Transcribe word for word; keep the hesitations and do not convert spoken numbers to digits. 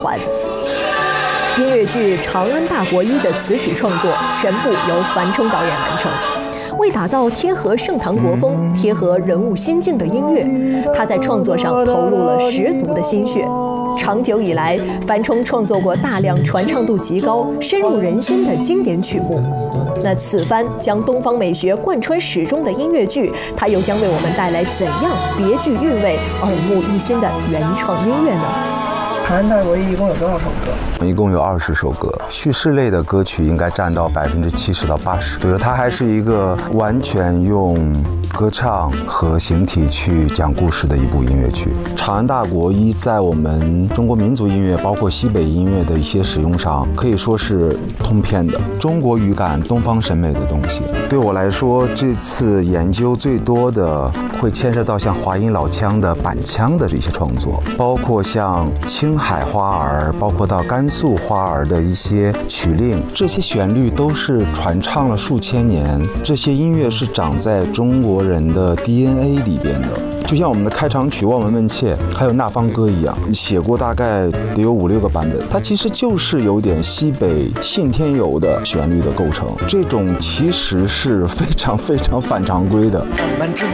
环。音乐剧《长安大国一》的词曲创作全部由樊冲导演完成。为打造贴合盛唐国风、贴合人物心境的音乐，他在创作上投入了十足的心血。长久以来，樊冲创作过大量传唱度极高、深入人心的经典曲目。那此番将东方美学贯穿始终的音乐剧，他又将为我们带来怎样别具韵味、耳目一新的原创音乐呢？ 长安大国一一共有多少首歌？ 一共有二十首歌，叙事类的歌曲应该占到百分之七十到八十。就是它还是一个完全用歌唱和形体去讲故事的一部音乐剧。长安大国一在我们中国民族音乐，包括西北音乐的一些使用上，可以说是通篇的中国语感、东方审美的东西。对我来说，这次研究最多的会牵涉到像华阴老腔的板腔的这些创作，包括像青海花儿，包括到甘肃花儿的一些曲令，这些旋律都是传唱了数千年，这些音乐是长在中国人的 D N A 里边的。就像我们的开场曲《望闻问切》还有《那方歌》一样，写过大概得有五六个版本，它其实就是有点西北信天游的旋律的构成，这种其实是非常非常反常规的。